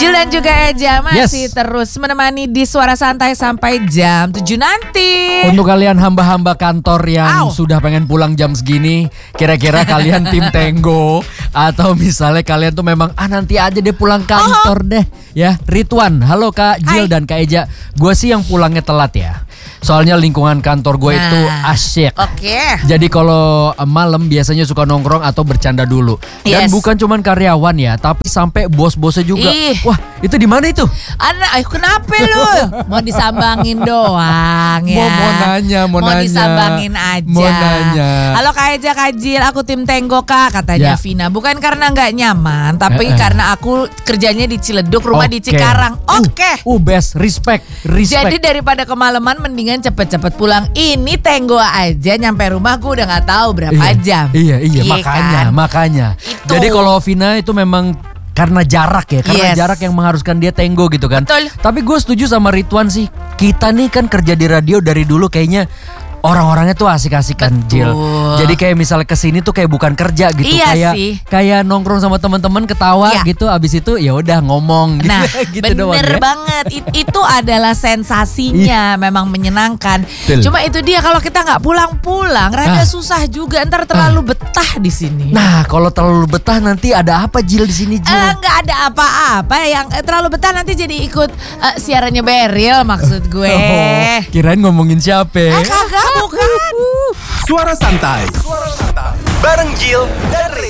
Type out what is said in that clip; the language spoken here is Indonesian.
Jil dan juga Eja masih terus menemani di Suara Santai sampai jam 7 nanti. Untuk kalian hamba-hamba kantor yang sudah pengen pulang jam segini, kira-kira kalian tim Tenggo atau misalnya kalian tuh memang nanti aja deh pulang kantor deh ya. Ridwan, halo Kak Jil dan Kak Eja. Gue sih yang pulangnya telat ya. Soalnya lingkungan kantor gue itu asyik. Jadi kalau malam biasanya suka nongkrong atau bercanda dulu. Dan bukan cuman karyawan ya, tapi sampai bos-bosnya juga. Wah, itu di mana itu? Kenapa lu? Mau disambangin doang ya. Mau nanya. Disambangin aja. Mau nanya. Halo Kak Eja, Kak Jil, aku tim Tenggo Kak, katanya Vina. Bukan karena nggak nyaman, tapi karena aku kerjanya di Ciledug, rumah di Cikarang. Best, respect. Jadi daripada kemalaman mendingan cepet-cepet pulang. Ini Tenggo aja nyampe rumah gue udah nggak tahu berapa jam. Iya makanya. Itu. Jadi kalau Vina itu memang karena jarak ya, karena jarak yang mengharuskan dia Tenggo gitu kan. Betul. Tapi gue setuju sama Ridwan sih. Kita nih kan kerja di radio dari dulu kayaknya orang-orangnya tuh asik-asikan, Jil. Jadi kayak misalnya kesini tuh kayak bukan kerja gitu, kayak nongkrong sama teman-teman ketawa gitu. Abis itu ya udah ngomong. Nah, gitu bener banget. Itu adalah sensasinya, memang menyenangkan. Cuma itu dia kalau kita nggak pulang-pulang, rada susah juga. Ntar terlalu betah di sini. Nah, kalau terlalu betah nanti ada apa Jil di sini Jil? Nggak ada apa-apa. Yang terlalu betah nanti jadi ikut siarannya Beril maksud gue. Kirain ngomongin siapa? Kagak. Bukan. Suara Santai bareng Jil dan